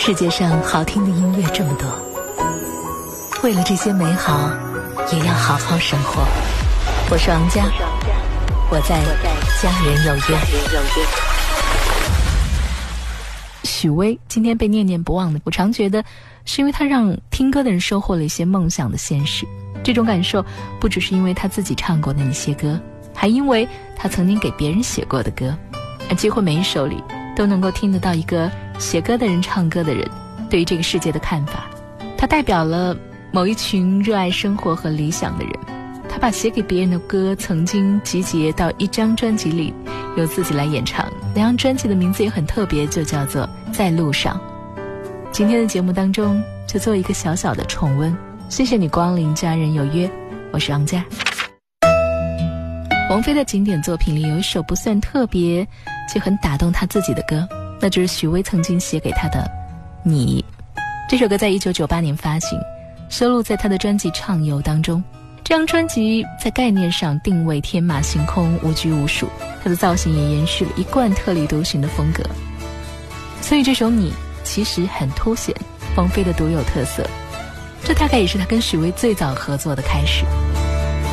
世界上好听的音乐这么多，为了这些美好也要好好生活。我是王佳，我在家人有约。许巍今天被念念不忘的，我常觉得是因为他让听歌的人收获了一些梦想的现实。这种感受不只是因为他自己唱过的那些歌，还因为他曾经给别人写过的歌，而几乎每一首里都能够听得到一个写歌的人唱歌的人对于这个世界的看法。他代表了某一群热爱生活和理想的人，他把写给别人的歌曾经集结到一张专辑里，由自己来演唱。那张专辑的名字也很特别，就叫做在路上。今天的节目当中就做一个小小的重温。谢谢你光临家人有约，我是王佳。王菲的经典作品里有一首不算特别却很打动她自己的歌，那就是许巍曾经写给她的你。这首歌在1998年发行，收录在她的专辑《畅游》当中。这张专辑在概念上定位天马行空，无拘无束，它的造型也延续了一贯特立独行的风格，所以这首你其实很凸显王菲的独有特色。这大概也是她跟许巍最早合作的开始。